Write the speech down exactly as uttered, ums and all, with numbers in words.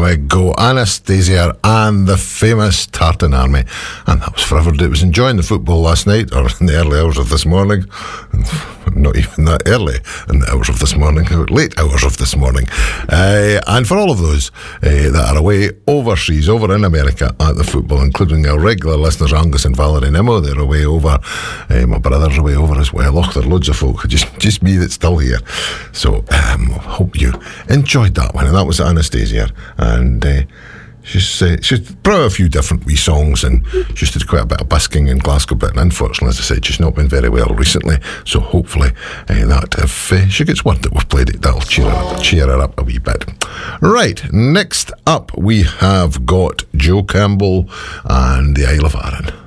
we go. Anastasia and the famous Tartan Army. And that was forever. It was enjoying the football last night, or in the early hours of this morning. Not even that early in the hours of this morning, late hours of this morning. Uh, and for all of those uh, that are away overseas, over in America at the football, including our regular listeners, Angus and Valerie Nimmo, they're away over. Uh, my brother's away over as well. Oh, there are loads of folk. Just, just me that's still here. So, um, hope you enjoyed that one. And that was Anastasia. And uh, she's, uh, she's brought a few different wee songs, and she's did quite a bit of busking in Glasgow, but unfortunately, as I said, she's not been very well recently. So hopefully uh, that if uh, she gets word that we've played it, that'll cheer her up, cheer her up a wee bit. Right, next up we have got Joe Campbell and the Isle of Arran.